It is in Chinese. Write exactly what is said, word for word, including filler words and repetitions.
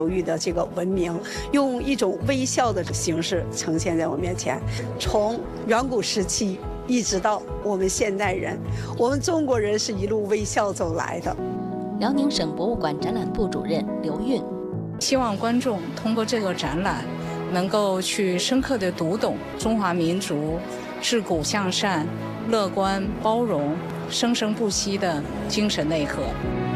域的这个文明，用一种微笑的形式呈现在我面前。从远古时期一直到我们现代人，我们中国人是一路微笑走来的。 辽宁省博物馆展览部主任刘运， 希望观众通过这个展览，能够去深刻地读懂中华民族自古向善、乐观包容、生生不息的精神内核。